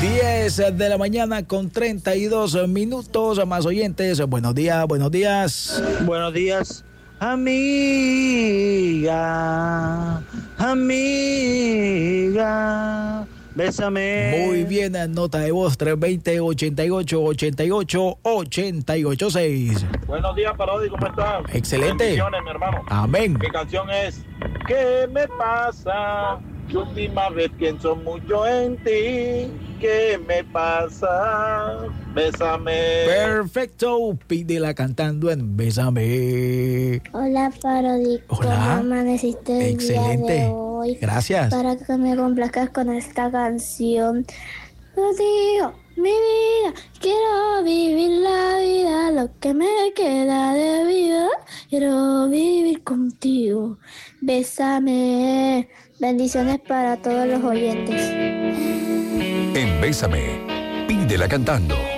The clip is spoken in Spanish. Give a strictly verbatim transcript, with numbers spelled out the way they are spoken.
diez de la mañana con treinta y dos minutos. Más oyentes. Buenos días, buenos días. Buenos días. Amiga, amiga, bésame. Muy bien, nota de voz tres dos cero, ochenta y ocho, ochenta y ocho, ochenta y ocho seis. Buenos días, Parodi, ¿cómo estás? Excelente. Bendiciones, mi hermano. Amén. Mi canción es ¿Qué me pasa? Última vez pienso mucho en ti. ¿Qué me pasa? Bésame. Perfecto, pídela cantando en Bésame. Hola, Parodi. Hola. ¿Cómo amaneciste el Excelente. día de hoy? Gracias. Para que me complazcas con esta canción. Contigo, mi vida, quiero vivir la vida, lo que me queda de vida, quiero vivir contigo. Bésame. Bendiciones para todos los oyentes. En Bésame, pídela cantando.